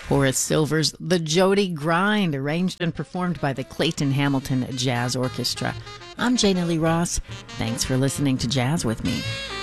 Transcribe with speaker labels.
Speaker 1: Horace Silver's The Jody Grind, arranged and performed by the Clayton Hamilton Jazz Orchestra. I'm Jana Lee Ross. Thanks for listening to Jazz with Me.